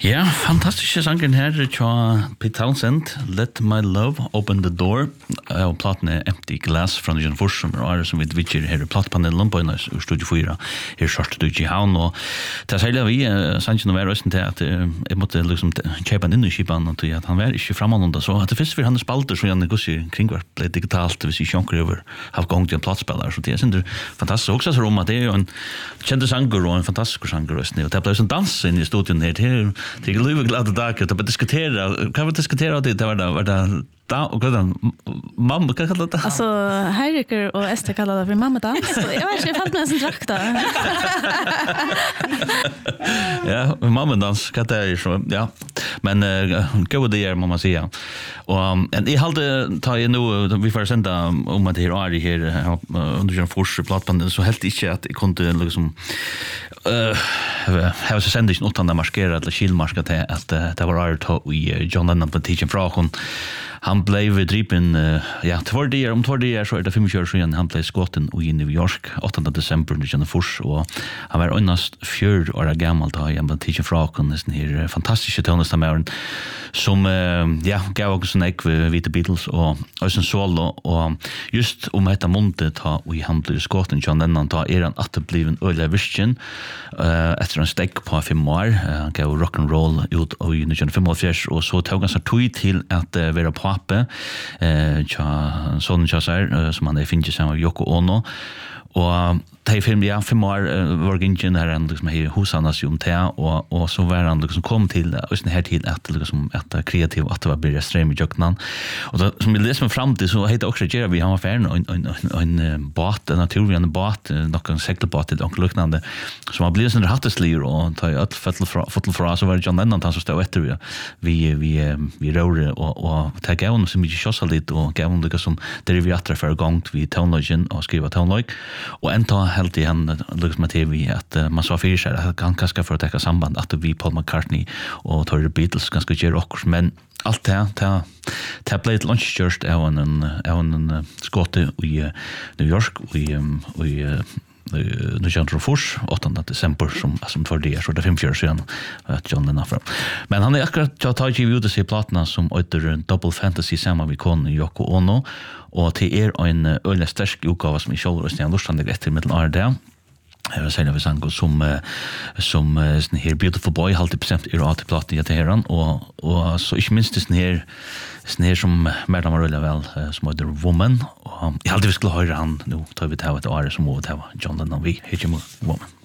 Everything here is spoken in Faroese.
Ja, fantastische sangen her tja Pete Townsend, Let My Love Open the Door, og platen Empty Glass fra John Fors, som som vi vitcher her i plattpanelen på en Studio 4, her Sjørste Dutje Havn, og til særlig vi, sangen var røsten til at jeg måtte liksom kjøpe en innerskipan, og at han var ikke fremanhånda, så at det først for han spalter, så han gussi kringvart ble digitalt, hvis jeg kjønker over hav gang til en plattspiller, så det er fantastisk også så at det er jo en kjente sanger og en fantastisk sanger røsten, og det ble sånn dans inn i studien her, det är livet glada dagar att diskutera. Kan vi diskutera det var det da och vad mamma kan kalla det. Alltså Henriker och Esther kallar det för mamma dans. Jag vet inte fast med sin trakta. Ja, mamma dans kan det är så ja. Men gå det är mamma säga. Och en I hade ta ju nu vi får sända om att det är här under den första plattbanden så helt inte att jag kunde liksom har så sända inte utan att markera eller skilmarska till att det var art i John Lennon på teaching från han blev dripen ja 2 dagar så är det 25 år sedan han blev skotten i New York 8 december 1994 och han var endast 4 år gammal då han blev teaching från den här fantastiska tonestamären som ja gav också en vid The Beatles och en solo och just om detta montet ha vi han blev skotten John Lennon då är han att bliven öle vision efter en stäck på 5 år han gav rock and roll ut i 1945 och så tog han så tweet till att vara pappe sån chassar som han finns som Yoko Ono och de 5 år var ingen här ändå liksom husanas ju och så var han liksom kom till och här till att liksom att kreativ att det var bli stream i juknan och då som vi läser fram till så heter också Jerry han var färd en båt en naturlig båt någon segelbåt till och liknande som har blivit en hatteslir och ta ett fotel för oss var John Lennon han så stod efter vi rörde och ta gång så mycket chossa lite och gång det som det vi attra för gång vi tonlogen och skriva tonlog och en helt i han liksom att vi att man så för sig att kan kanske för att täcka samband att vi Paul McCartney och The Beatles ganska gör också men allt det blev ett lunch just en skotte i New York i nu John Fors 8 december som 2 dagar så det 5 år sedan att John Lennon men han är akkurat tagit ut sig plattorna som heter Double Fantasy samma vi kon Yoko Ono och till en öle stark utgåva som I själv rösten jag lustar det efter mellan där jag vill säga vi sang som sån här Beautiful Boy 50% är åt plattan jag heran och så inte minst det här som Märta Marulla väl som heter Woman och jag hade vi skulle höra han nu tar vi till ett år som var John Lennon vi heter Woman